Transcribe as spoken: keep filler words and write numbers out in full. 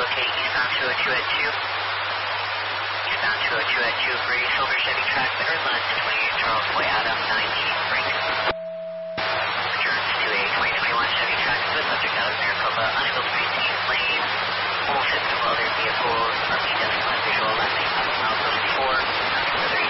locate eastbound two oh two at two. Eastbound two oh two at two for your silver Chevy Traxxas, left twenty-eight Charles Way out of nineteen Brink. Returns to a twenty twenty-one Chevy Traxxas, subject out of Maricopa, unable to maintain lane. All system other vehicles are being